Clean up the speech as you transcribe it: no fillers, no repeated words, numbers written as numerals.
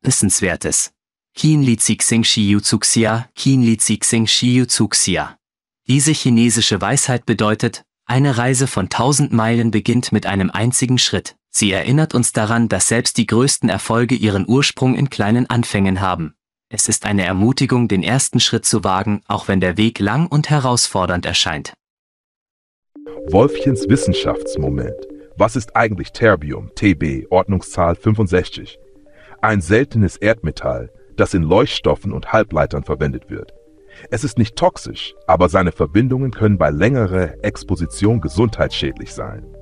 Wissenswertes. Qinli Cixing Shiyu Zuxia, Qinli Cixing Shiyu Zuxia. Diese chinesische Weisheit bedeutet, eine Reise von 1000 Meilen beginnt mit einem einzigen Schritt. Sie erinnert uns daran, dass selbst die größten Erfolge ihren Ursprung in kleinen Anfängen haben. Es ist eine Ermutigung, den ersten Schritt zu wagen, auch wenn der Weg lang und herausfordernd erscheint. Wolfchens Wissenschaftsmoment. Was ist eigentlich Terbium, Tb, Ordnungszahl 65? Ein seltenes Erdmetall, das in Leuchtstoffen und Halbleitern verwendet wird. Es ist nicht toxisch, aber seine Verbindungen können bei längerer Exposition gesundheitsschädlich sein.